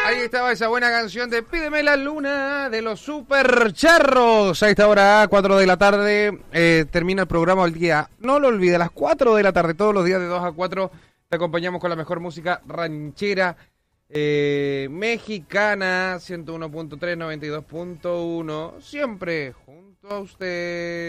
Ahí estaba esa buena canción de Pídeme la Luna de los Super Charros. A esta hora, 4 de la tarde, termina el programa el día. No lo olvide, a las 4 de la tarde, todos los días de 2 a 4, te acompañamos con la mejor música ranchera mexicana, 101.3, 92.1, siempre junto a usted.